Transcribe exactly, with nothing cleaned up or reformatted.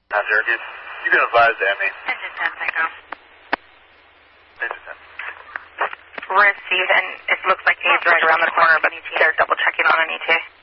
Now, Syracuse, you can advise the M E. Engine ten, Tango. Engine ten. Receive, and it looks like he's right around the corner, but they're double checking on an E T.